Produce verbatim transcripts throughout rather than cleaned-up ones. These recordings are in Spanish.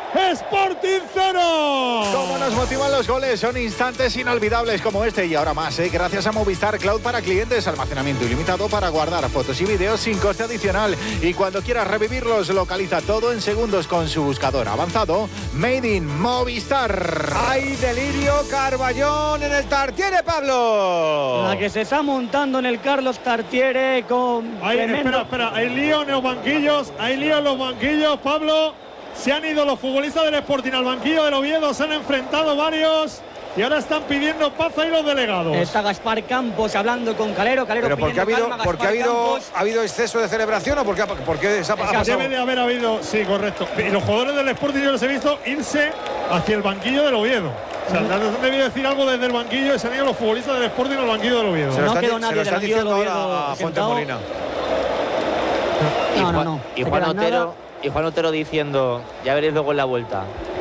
Sporting cero. Cómo nos motivan los goles, son instantes inolvidables como este y ahora más, ¿eh? Gracias a Movistar Cloud para clientes, almacenamiento ilimitado para guardar fotos y vídeos sin coste adicional. Y cuando quieras revivirlos, localiza todo en segundos con su buscador avanzado Made in Movistar. ¡Hay delirio! Carballón en el Tartiere, Pablo. La que se está montando en el Carlos Tartiere con... Hay, tremendo... espera, espera, hay lío en los banquillos, hay lío en los banquillos, Pablo. Se han ido los futbolistas del Sporting al banquillo del Oviedo, se han enfrentado varios y ahora están pidiendo paz ahí los delegados. Está Gaspar Campos hablando con Calero. Calero ¿Pero por qué ha habido, calma, porque ha habido, Campos. ha habido exceso de celebración o por qué, por qué se ha, ha pasado? Debe de haber habido, sí, correcto. Y los jugadores del Sporting yo les he visto irse hacia el banquillo del Oviedo. O sea, han debido decir algo desde el banquillo y se han ido los futbolistas del Sporting al banquillo del Oviedo. Se lo No están, quedó se nadie lo del están banquillo del diciendo ahora Oviedo a Fuente sentado. Molina. Y No, Juan, no, no. y no Juan queda Otero, nada. y Juan Otero diciendo, ya veréis luego en la vuelta.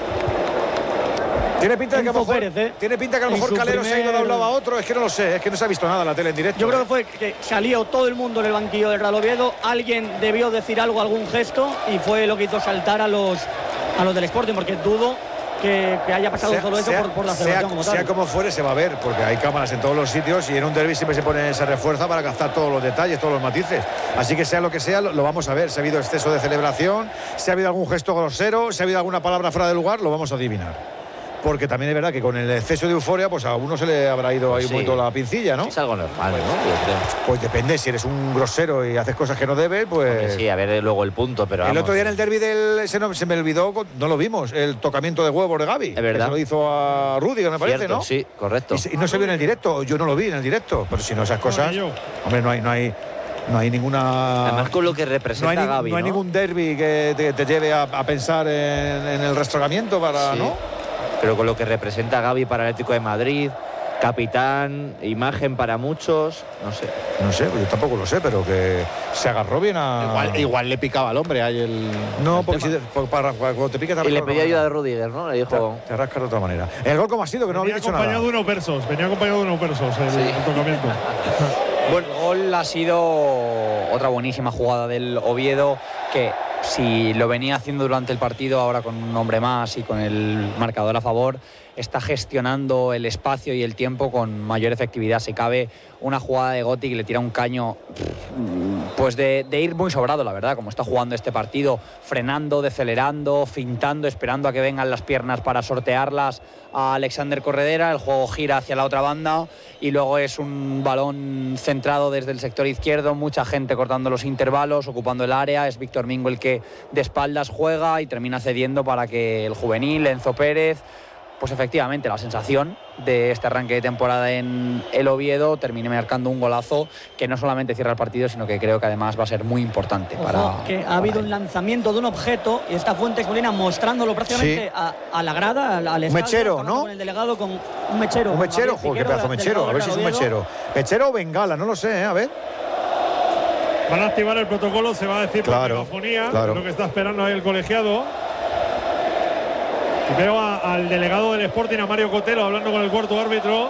Tiene pinta de que a lo Enzo mejor, Pérez, ¿eh? tiene pinta que a lo En mejor su Calero se ha ido de un primer- lado a otro. Es que no lo sé, es que no se ha visto nada en la tele en directo. Yo creo ¿eh? que fue que salió todo el mundo en el banquillo del Real Oviedo. Alguien debió decir algo, algún gesto, y fue lo que hizo saltar a los, a los del Sporting, porque dudo que, que haya pasado Sea- solo eso sea- por, por la sea, celebración como tal. sea como fuere, se va a ver, porque hay cámaras en todos los sitios y en un derbi siempre se pone, se refuerza para captar todos los detalles, todos los matices. Así que sea lo que sea, lo, lo vamos a ver. Si ha habido exceso de celebración, si ha habido algún gesto grosero, si ha habido alguna palabra fuera de lugar, lo vamos a adivinar. Porque también es verdad que con el exceso de euforia, pues a uno se le habrá ido ahí Sí. un poquito la pincilla, ¿no? Es algo normal, ¿no? Yo creo. Pues depende, si eres un grosero y haces cosas que no debes, pues... Sí, a ver luego el punto, pero El vamos. otro día en el derbi del... Se, no, se me olvidó, no lo vimos, el tocamiento de huevos de Gavi. Es verdad. Que se lo hizo a Rudiger, me parece, Cierto, ¿no? sí, correcto. Y, se- y no se vio en el directo, yo no lo vi en el directo, pero si no esas cosas... yo. Hombre, no hay, no hay, no hay ninguna... Además con lo que no representa hay, ni- Gavi, no hay ¿no? ningún derbi que te, te lleve a, a pensar en, en el rastrojamiento para... Sí. ¿no? Pero con lo que representa Gavi para el Atlético de Madrid, capitán, imagen para muchos, no sé. No sé, pues yo tampoco lo sé, pero que se agarró bien a... Igual, igual le picaba al hombre ahí el. No, el porque si tema. te- por- para, para- cuando te pica te Y le rasca de pedía otra ayuda de manera. Rudiger, ¿no? Le dijo... Te, te rasca de otra manera. El gol, ¿cómo ha sido? Que no Venía había dicho acompañado nada. de unos versos, venía acompañado de unos versos el, Sí. el tocamiento. Bueno, el gol ha sido otra buenísima jugada del Oviedo que si lo venía haciendo durante el partido, ahora con un hombre más y con el marcador a favor, está gestionando el espacio y el tiempo con mayor efectividad. Si cabe una jugada de Gotti que le tira un caño pues de, de ir muy sobrado, la verdad, como está jugando este partido, frenando, decelerando, fintando, esperando a que vengan las piernas para sortearlas a Alexander Corredera. El juego gira hacia la otra banda y luego es un balón centrado desde el sector izquierdo, mucha gente cortando los intervalos, ocupando el área. Es Víctor Mingo el que de espaldas juega y termina cediendo para que el juvenil Enzo Pérez, pues efectivamente la sensación de este arranque de temporada en el Oviedo, termine marcando un golazo que no solamente cierra el partido, sino que creo que además va a ser muy importante. Ojo, para que ha para habido él. un lanzamiento de un objeto y está Fuentes Molina mostrándolo prácticamente Sí. a, a la grada, al, al estadio, mechero, hablando ¿no? con el delegado, con un mechero. Un con mechero, Gabriel joder, qué Piquero, pedazo de del mechero. A ver si es un Oviedo. mechero. Mechero o bengala, no lo sé, ¿eh? A ver. Van a activar el protocolo, se va a decir Claro, por megafonía, claro. lo que está esperando ahí el colegiado. Y veo a- al delegado del Sporting, a Mario Cotelo, hablando con el cuarto árbitro.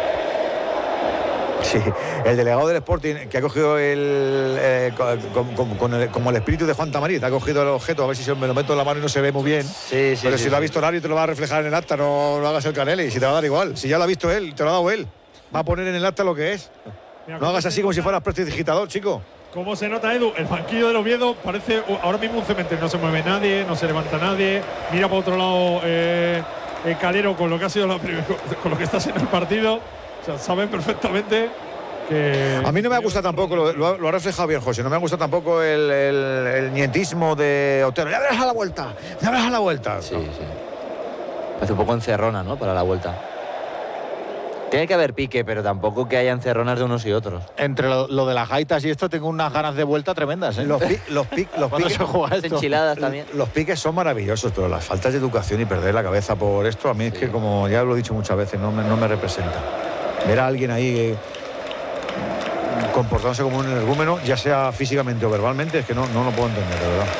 Sí, el delegado del Sporting que ha cogido el, eh, con, con- con el- como el espíritu de Juan Tamarit, ha cogido el objeto, a ver si se me lo meto en la mano y no se ve muy bien. Sí, sí, Pero sí, si lo ha sí. visto el árbitro te lo va a reflejar en el acta, no, no hagas el caneli, si te va a dar igual. Si ya lo ha visto él, te lo ha dado él. Va a poner en el acta lo que es. Mira, No cómo hagas se así como si nota- fueras prestidigitador, chico. ¿Cómo se nota, Edu? El banquillo del Oviedo parece uh, ahora mismo un cementerio. No se mueve nadie, no se levanta nadie. Mira por otro lado eh, el Calero con lo que ha sido la prim- con lo que está siendo el partido. O sea, saben perfectamente que. A mí no me gusta tampoco, lo, lo ha- lo ha reflejado bien José, no me gusta tampoco el, el, el nietismo de Otero. Ya verás a la vuelta, ya verás a la vuelta. Sí, sí. Parece un poco encerrona, ¿no? Para la vuelta. Tiene que haber pique, pero tampoco que haya encerronas de unos y otros. Entre lo, lo de las gaitas y esto, tengo unas ganas de vuelta tremendas, ¿eh? Los, pi- los, pi- los ¿Cuándo piques, se juega esto? Enchiladas también. los piques son maravillosos, pero las faltas de educación y perder la cabeza por esto, a mí es Sí. que, como ya lo he dicho muchas veces, no me, no me representa. Ver a alguien ahí eh, comportándose como un energúmeno, ya sea físicamente o verbalmente, es que no, no lo puedo entender, de verdad.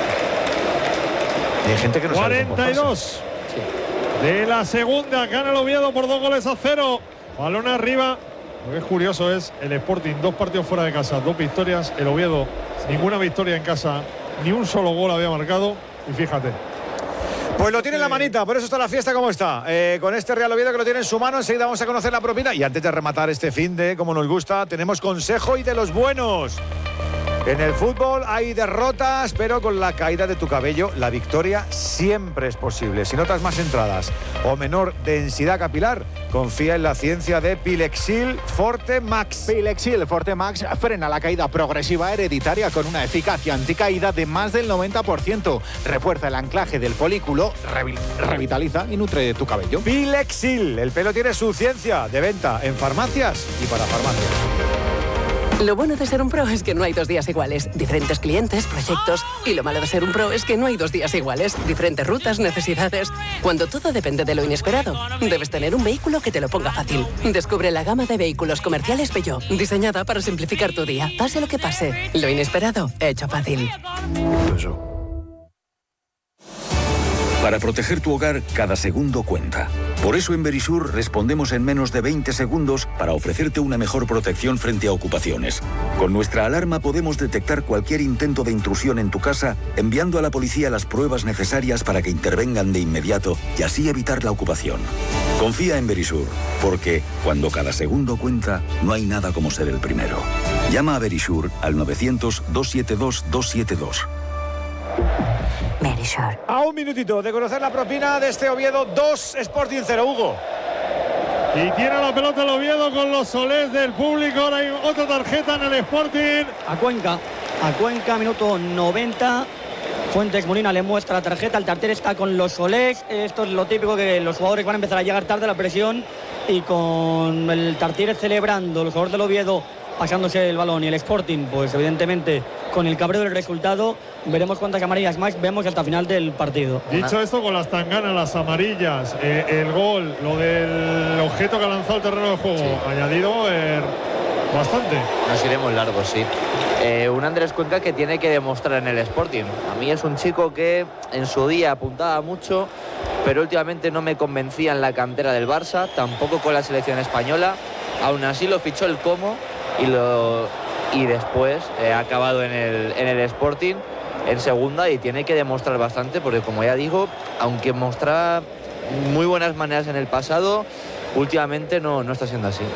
Y hay gente que no sabe cuarenta y comportarse. dos de la segunda, gana el Oviedo por dos goles a cero. Balón arriba. Lo que es curioso es el Sporting, dos partidos fuera de casa, dos victorias. El Oviedo, ninguna victoria en casa, ni un solo gol había marcado. Y fíjate. Pues lo tiene en la manita, por eso está la fiesta como está. Eh, con este Real Oviedo que lo tiene en su mano, enseguida vamos a conocer la propina. Y antes de rematar este fin de, como nos gusta, tenemos consejo y de los buenos. En el fútbol hay derrotas, pero con la caída de tu cabello, la victoria siempre es posible. Si notas más entradas o menor densidad capilar, confía en la ciencia de Pilexil Forte Max. Pilexil Forte Max frena la caída progresiva hereditaria con una eficacia anticaída de más del noventa por ciento. Refuerza el anclaje del folículo, revi revitaliza y nutre tu cabello. Pilexil, el pelo tiene su ciencia, de venta en farmacias y para farmacias. Lo bueno de ser un pro es que no hay dos días iguales. Diferentes clientes, proyectos. Y lo malo de ser un pro es que no hay dos días iguales. Diferentes rutas, necesidades. Cuando todo depende de lo inesperado, debes tener un vehículo que te lo ponga fácil. Descubre la gama de vehículos comerciales Peugeot, diseñada para simplificar tu día. Pase lo que pase, lo inesperado, hecho fácil. Para proteger tu hogar, cada segundo cuenta. Por eso en Verisur respondemos en menos de veinte segundos para ofrecerte una mejor protección frente a ocupaciones. Con nuestra alarma podemos detectar cualquier intento de intrusión en tu casa, enviando a la policía las pruebas necesarias para que intervengan de inmediato y así evitar la ocupación. Confía en Verisur, porque cuando cada segundo cuenta, no hay nada como ser el primero. Llama a Verisur al novecientos, doscientos setenta y dos, doscientos setenta y dos. Verisur. A un minutito de conocer la propina de este Oviedo dos, Sporting cero, Hugo. Y tiene la pelota el Oviedo con los solés del público. Ahora hay otra tarjeta en el Sporting. A Cuenca, a Cuenca, minuto noventa. Fuentes Molina le muestra la tarjeta. El Tartiere está con los solés. Esto es lo típico, que los jugadores van a empezar a llegar tarde a la presión. Y con el Tartiere celebrando, los jugadores del Oviedo pasándose el balón y el Sporting, pues evidentemente con el cabreo del resultado, veremos cuántas amarillas más vemos hasta el final del partido. Dicho esto, con las tanganas, las amarillas, eh, el gol, lo del objeto que ha lanzado el terreno de juego, sí. añadido eh, bastante. Nos iremos largos, sí. Eh, un Andrés Cuenca que tiene que demostrar en el Sporting. A mí es un chico que en su día apuntaba mucho, pero últimamente no me convencía en la cantera del Barça, tampoco con la selección española. Aún así lo fichó el Como y, lo, y después eh, ha acabado en el, en el Sporting en segunda y tiene que demostrar bastante, porque como ya digo, aunque mostraba muy buenas maneras en el pasado, últimamente no, no está siendo así.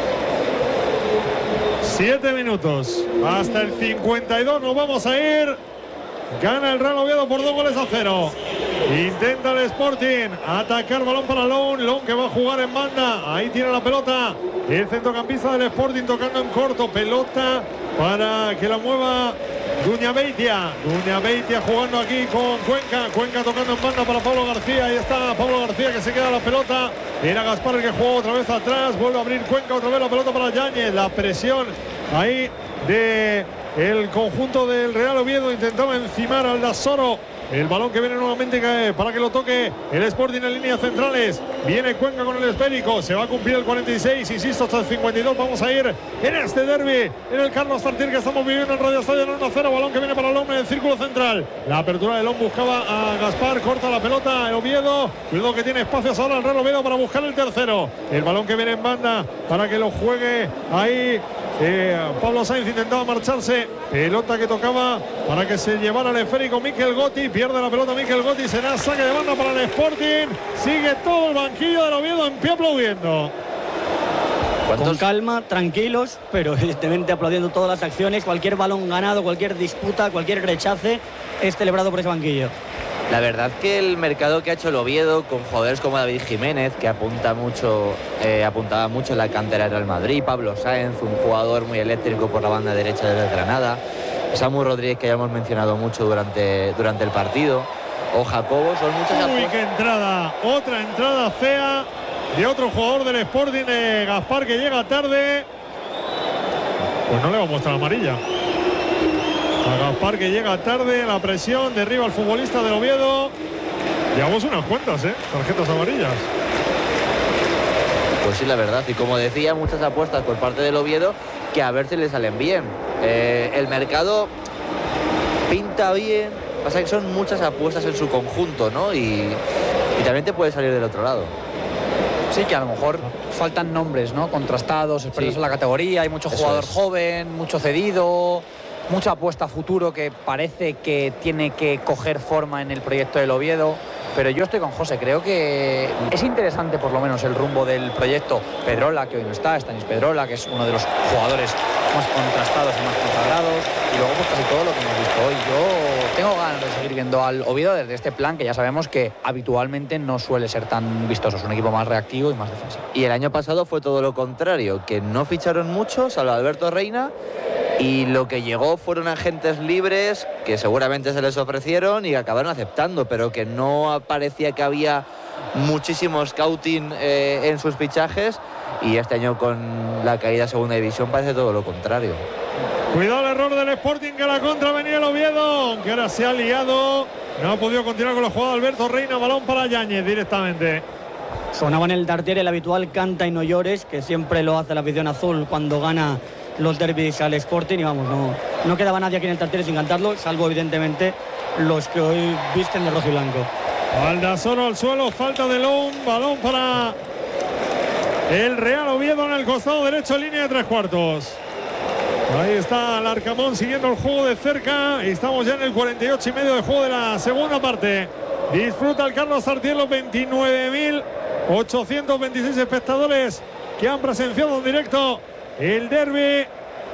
Siete minutos hasta el cincuenta y dos, nos vamos a ir. Gana el Real Oviedo por dos goles a cero. Intenta el Sporting atacar, balón para Lone. Lone que va a jugar en banda. Ahí tiene la pelota el centrocampista del Sporting tocando en corto. Pelota para que la mueva Duñabeitia. Duñabeitia jugando aquí con Cuenca. Cuenca tocando en banda para Pablo García. Ahí está Pablo García que se queda la pelota. Era Gaspar el que jugó otra vez atrás. Vuelve a abrir Cuenca otra vez la pelota para Yáñez. La presión ahí de el conjunto del Real Oviedo. Intentaba encimar al Dasoro. El balón que viene nuevamente para que lo toque el Sporting en líneas centrales. Viene Cuenca con el esférico. Se va a cumplir el cuarenta y seis. Insisto, hasta el cincuenta y dos. Vamos a ir en este derbi, en el Carlos Tartiere que estamos viviendo en Radio Estadio uno a cero. Balón que viene para Lom en el círculo central. La apertura de Lom buscaba a Gaspar. Corta la pelota el Oviedo. Cuidado que tiene espacios ahora el Real Oviedo para buscar el tercero. El balón que viene en banda para que lo juegue ahí. Eh, Pablo Sainz intentaba marcharse. Pelota que tocaba para que se llevara el esférico Mikel Gotti. Pierde la pelota Mikel Gotti. Será saque de banda para el Sporting. Sigue todo el banquillo del Oviedo en pie aplaudiendo. Con calma, tranquilos, pero evidentemente aplaudiendo todas las acciones. Cualquier balón ganado, cualquier disputa, cualquier rechace es celebrado por ese banquillo. La verdad que el mercado que ha hecho el Oviedo con jugadores como David Jiménez, que apunta mucho, eh, apuntaba mucho en la cantera del Real Madrid, Pablo Sáenz, un jugador muy eléctrico por la banda derecha del Granada, Samu Rodríguez, que ya hemos mencionado mucho durante, durante el partido, o Jacobo, son muchas Uy, qué entrada, otra entrada fea de otro jugador del Sporting, eh, Gaspar, que llega tarde. Pues no le va a mostrar amarilla. A Gaspar que llega tarde, la presión, derriba al futbolista del Oviedo. Llevamos unas cuantas, ¿eh? Tarjetas amarillas. Pues sí, la verdad. Y como decía, muchas apuestas por parte del Oviedo que a ver si le salen bien. Eh, el mercado pinta bien. Pasa que son muchas apuestas en su conjunto, ¿no? Y, y también te puede salir del otro lado. Sí, que a lo mejor faltan nombres, ¿no? Contrastados, expertos sí. en la categoría. Hay mucho Eso jugador es. joven, mucho cedido. mucha apuesta a futuro que parece que tiene que coger forma en el proyecto del Oviedo. Pero yo estoy con José, creo que es interesante por lo menos el rumbo del proyecto. Pedrola, que hoy no está, Stanis Pedrola, que es uno de los jugadores más contrastados y más consagrados, y luego pues casi todo lo que hemos visto hoy. Yo tengo ganas de seguir viendo al Oviedo desde este plan, que ya sabemos que habitualmente no suele ser tan vistoso, es un equipo más reactivo y más defensivo. Y el año pasado fue todo lo contrario, que no ficharon mucho, salvo Alberto Reina, y lo que llegó fueron agentes libres que seguramente se les ofrecieron y que acabaron aceptando, pero que no parecía que había muchísimo scouting eh, en sus fichajes, y este año con la caída a segunda división parece todo lo contrario. Cuidado el error del Sporting, que a la contra venía el Oviedo, que ahora se ha liado, no ha podido continuar con la jugada Alberto Reina, balón para Yáñez directamente. Sonaba en el Tartiere el habitual canta y no llores, que siempre lo hace la afición azul cuando gana los derbis al Sporting, y vamos, no, no quedaba nadie aquí en el Tartiere sin cantarlo, salvo evidentemente los que hoy visten de rojo y blanco. Aldasoro al suelo, falta de Loun, balón para el Real Oviedo en el costado derecho, línea de tres cuartos. Ahí está Alarcamón siguiendo el juego de cerca. Estamos ya en el cuarenta y ocho y medio de juego de la segunda parte. Disfruta el Carlos Tartiere, los veintinueve mil ochocientos veintiséis espectadores que han presenciado en directo el derbi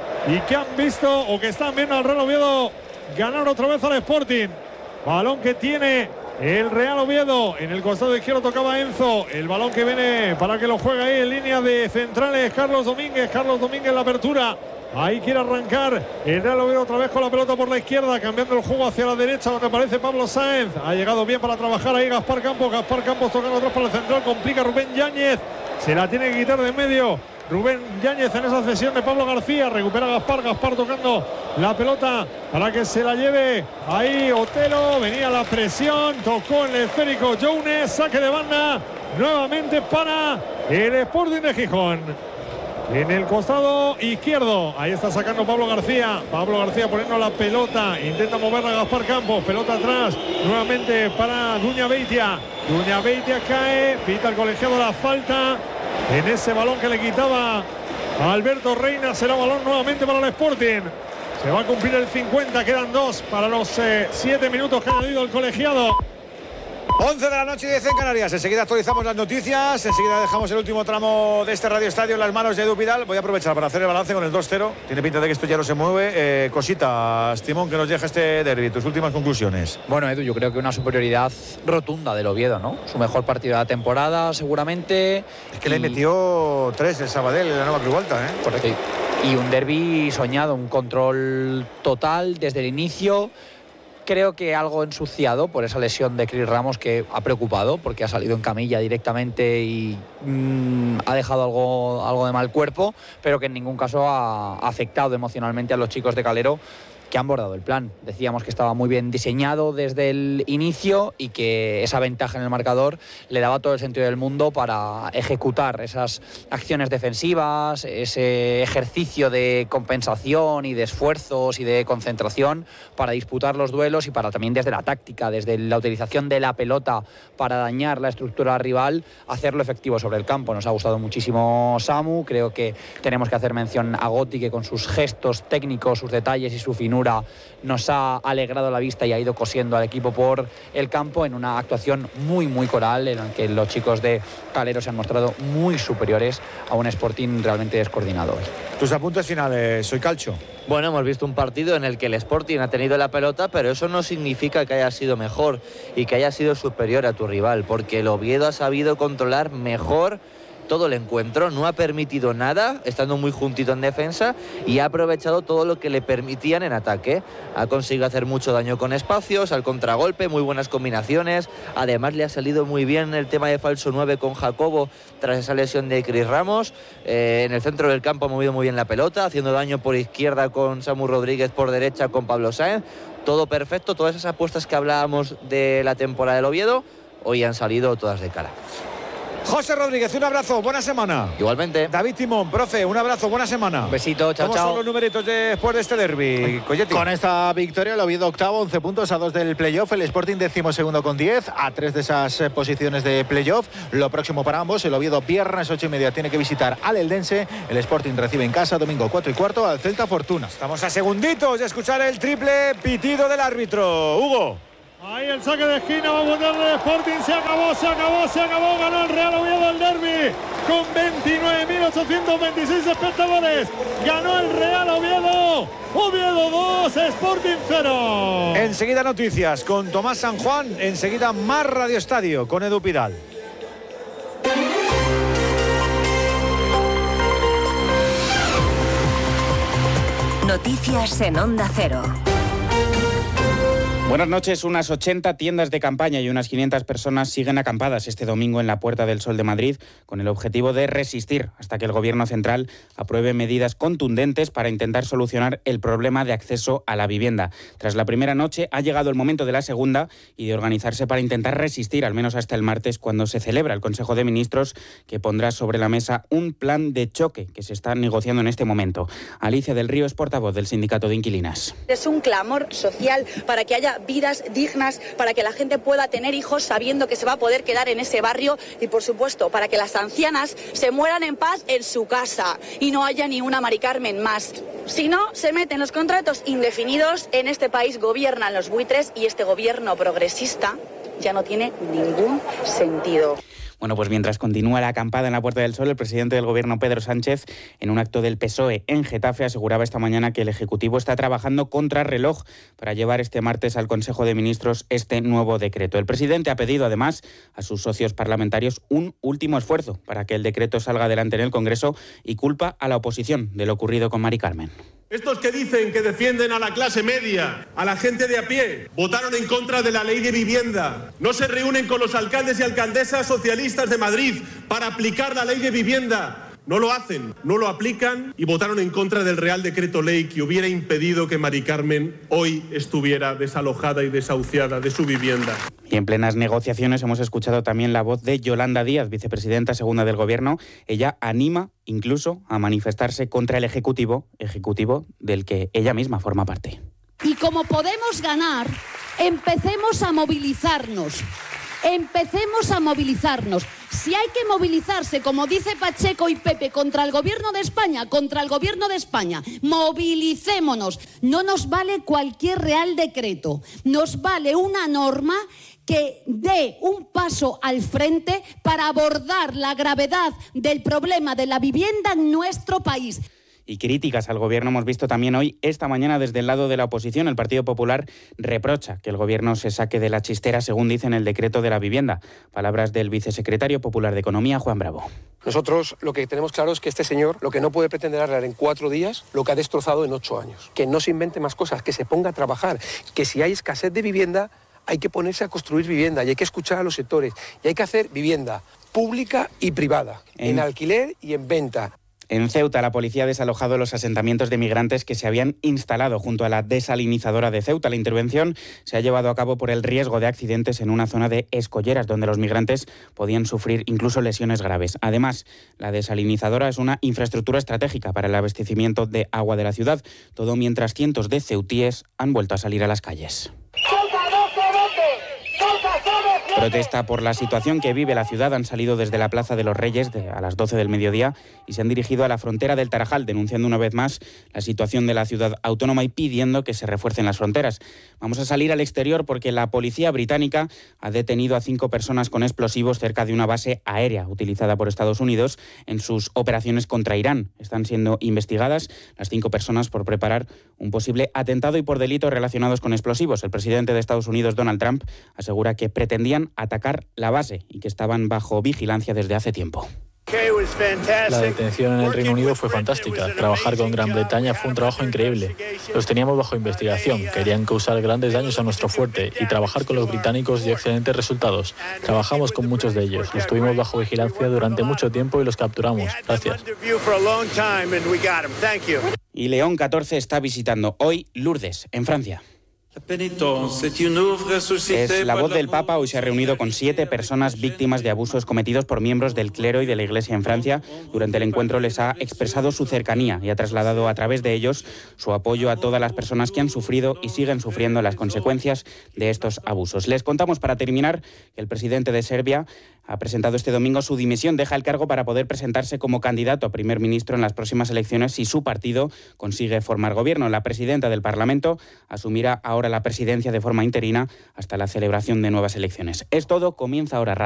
y que han visto o que están viendo al Real Oviedo ganar otra vez al Sporting. Balón que tiene el Real Oviedo en el costado izquierdo, tocaba Enzo, el balón que viene para que lo juegue ahí en línea de centrales Carlos Domínguez. Carlos Domínguez en la apertura, ahí quiere arrancar el Real Oviedo otra vez con la pelota por la izquierda, cambiando el juego hacia la derecha donde aparece Pablo Sáenz. Ha llegado bien para trabajar ahí Gaspar Campos, Gaspar Campos tocando atrás para el central, complica Rubén Yáñez, se la tiene que quitar de en medio Rubén Yáñez en esa cesión de Pablo García. Recupera Gaspar, Gaspar tocando la pelota para que se la lleve ahí Otero. Venía la presión, tocó el esférico Jones, saque de banda nuevamente para el Sporting de Gijón. En el costado izquierdo, ahí está sacando Pablo García. Pablo García poniendo la pelota, intenta moverla a Gaspar Campos, pelota atrás, nuevamente para Duña Beitia. Duña Beitia cae, pita el colegiado la falta en ese balón que le quitaba a Alberto Reina. Será balón nuevamente para el Sporting. Se va a cumplir el cincuenta, quedan dos para los siete eh, minutos que ha añadido el colegiado. once de la noche y diez en Canarias. Enseguida actualizamos las noticias. Enseguida dejamos el último tramo de este Radio Estadio en las manos de Edu Vidal. Voy a aprovechar para hacer el balance con el dos cero. Tiene pinta de que esto ya no se mueve. Eh, cositas, Timón, que nos deja este derbi. Tus últimas conclusiones. Bueno, Edu, yo creo que una superioridad rotunda del Oviedo, ¿no? Su mejor partido de la temporada, seguramente. Es que y... le metió tres el Sabadell en la nueva Cruz Alta, ¿eh? Correcto. Y un derbi soñado, un control total desde el inicio. Creo que algo ensuciado por esa lesión de Cris Ramos, que ha preocupado porque ha salido en camilla directamente y mmm, ha dejado algo, algo de mal cuerpo, pero que en ningún caso ha afectado emocionalmente a los chicos de Calero, que han bordado el plan. Decíamos que estaba muy bien diseñado desde el inicio y que esa ventaja en el marcador le daba todo el sentido del mundo para ejecutar esas acciones defensivas, ese ejercicio de compensación y de esfuerzos y de concentración para disputar los duelos y para también desde la táctica, desde la utilización de la pelota para dañar la estructura rival, hacerlo efectivo sobre el campo. Nos ha gustado muchísimo Samu, creo que tenemos que hacer mención a Gotti, que con sus gestos técnicos, sus detalles y su finura nos ha alegrado la vista y ha ido cosiendo al equipo por el campo en una actuación muy muy coral en la que los chicos de Calero se han mostrado muy superiores a un Sporting realmente descoordinado hoy. Tus apuntes finales, soy Calcho. Bueno, hemos visto un partido en el que el Sporting ha tenido la pelota, pero eso no significa que haya sido mejor y que haya sido superior a tu rival, porque el Oviedo ha sabido controlar mejor todo el encuentro, no ha permitido nada, estando muy juntito en defensa, y ha aprovechado todo lo que le permitían en ataque. Ha conseguido hacer mucho daño con espacios, al contragolpe, muy buenas combinaciones. Además le ha salido muy bien el tema de falso nueve con Jacobo tras esa lesión de Cris Ramos. Eh, en el centro del campo ha movido muy bien la pelota, haciendo daño por izquierda con Samu Rodríguez, por derecha con Pablo Sáenz. Todo perfecto, todas esas apuestas que hablábamos de la temporada del Oviedo hoy han salido todas de cara. José Rodríguez, un abrazo, buena semana. Igualmente. David Timón, profe, un abrazo, buena semana. Un besito, chao, ¿Cómo chao. son los numeritos después de este derbi, Colletti? Con esta victoria, el Oviedo octavo, once puntos a dos del playoff. El Sporting décimo segundo con diez, a tres de esas eh, posiciones de playoff. Lo próximo para ambos, el Oviedo viernes ocho y media tiene que visitar al Eldense. El Sporting recibe en casa domingo cuatro y cuarto al Celta Fortuna. Estamos a segunditos de escuchar el triple pitido del árbitro. Hugo. Ahí el saque de esquina, va a ponerle Sporting, se acabó, se acabó, se acabó, ganó el Real Oviedo el derbi con veintinueve mil ochocientos veintiséis espectadores, ganó el Real Oviedo, Oviedo dos, Sporting cero. Enseguida noticias con Tomás San Juan, enseguida más Radio Estadio con Edu Pidal. Noticias en Onda Cero. Buenas noches. Unas ochenta tiendas de campaña y unas quinientas personas siguen acampadas este domingo en la Puerta del Sol de Madrid con el objetivo de resistir hasta que el Gobierno central apruebe medidas contundentes para intentar solucionar el problema de acceso a la vivienda. Tras la primera noche ha llegado el momento de la segunda y de organizarse para intentar resistir al menos hasta el martes, cuando se celebra el Consejo de Ministros, que pondrá sobre la mesa un plan de choque que se está negociando en este momento. Alicia del Río es portavoz del Sindicato de Inquilinas. Es un clamor social para que haya vidas dignas, para que la gente pueda tener hijos sabiendo que se va a poder quedar en ese barrio y, por supuesto, para que las ancianas se mueran en paz en su casa y no haya ni una Mari Carmen más. Si no, se meten los contratos indefinidos. En este país gobiernan los buitres y este gobierno progresista ya no tiene ningún sentido. Bueno, pues mientras continúa la acampada en la Puerta del Sol, el presidente del Gobierno, Pedro Sánchez, en un acto del P S O E en Getafe, aseguraba esta mañana que el Ejecutivo está trabajando contra reloj para llevar este martes al Consejo de Ministros este nuevo decreto. El presidente ha pedido, además, a sus socios parlamentarios un último esfuerzo para que el decreto salga adelante en el Congreso y culpa a la oposición de lo ocurrido con Mari Carmen. Estos que dicen que defienden a la clase media, a la gente de a pie, votaron en contra de la ley de vivienda. No se reúnen con los alcaldes y alcaldesas socialistas de Madrid para aplicar la ley de vivienda. No lo hacen, no lo aplican y votaron en contra del Real Decreto Ley que hubiera impedido que Mari Carmen hoy estuviera desalojada y desahuciada de su vivienda. Y en plenas negociaciones hemos escuchado también la voz de Yolanda Díaz, vicepresidenta segunda del Gobierno. Ella anima incluso a manifestarse contra el Ejecutivo, Ejecutivo del que ella misma forma parte. Y como podemos ganar, empecemos a movilizarnos. Empecemos a movilizarnos. Si hay que movilizarse, como dice Pacheco y Pepe, contra el Gobierno de España, contra el Gobierno de España, movilicémonos. No nos vale cualquier Real Decreto, nos vale una norma que dé un paso al frente para abordar la gravedad del problema de la vivienda en nuestro país. Y críticas al Gobierno hemos visto también hoy, esta mañana, desde el lado de la oposición. El Partido Popular reprocha que el Gobierno se saque de la chistera, según dice en el decreto de la vivienda. Palabras del vicesecretario popular de Economía, Juan Bravo. Nosotros lo que tenemos claro es que este señor lo que no puede pretender arreglar en cuatro días lo que ha destrozado en ocho años. Que no se invente más cosas, que se ponga a trabajar, que si hay escasez de vivienda hay que ponerse a construir vivienda y hay que escuchar a los sectores y hay que hacer vivienda pública y privada, en, en alquiler y en venta. En Ceuta, la policía ha desalojado los asentamientos de migrantes que se habían instalado junto a la desalinizadora de Ceuta. La intervención se ha llevado a cabo por el riesgo de accidentes en una zona de escolleras, donde los migrantes podían sufrir incluso lesiones graves. Además, la desalinizadora es una infraestructura estratégica para el abastecimiento de agua de la ciudad, todo mientras cientos de ceutíes han vuelto a salir a las calles. Protesta por la situación que vive la ciudad han salido desde la Plaza de los Reyes de, a las doce del mediodía y se han dirigido a la frontera del Tarajal, denunciando una vez más la situación de la ciudad autónoma y pidiendo que se refuercen las fronteras. Vamos a salir al exterior porque la policía británica ha detenido a cinco personas con explosivos cerca de una base aérea utilizada por Estados Unidos en sus operaciones contra Irán. Están siendo investigadas las cinco personas por preparar un posible atentado y por delitos relacionados con explosivos. El presidente de Estados Unidos, Donald Trump, asegura que pretendían atacar la base y que estaban bajo vigilancia desde hace tiempo. La detención en el Reino Unido fue fantástica. Trabajar con Gran Bretaña fue un trabajo increíble. Los teníamos bajo investigación, querían causar grandes daños a nuestro fuerte y trabajar con los británicos dio excelentes resultados. Trabajamos con muchos de ellos, los tuvimos bajo vigilancia durante mucho tiempo y los capturamos. Gracias. Y León catorce está visitando hoy Lourdes, en Francia. Es la voz del Papa. Hoy se ha reunido con siete personas víctimas de abusos cometidos por miembros del clero y de la Iglesia en Francia. Durante el encuentro les ha expresado su cercanía y ha trasladado a través de ellos su apoyo a todas las personas que han sufrido y siguen sufriendo las consecuencias de estos abusos. Les contamos, para terminar, que el presidente de Serbia ha presentado este domingo su dimisión. Deja el cargo para poder presentarse como candidato a primer ministro en las próximas elecciones si su partido consigue formar gobierno. La presidenta del Parlamento asumirá ahora la presidencia de forma interina hasta la celebración de nuevas elecciones. Es todo. Comienza ahora Radio.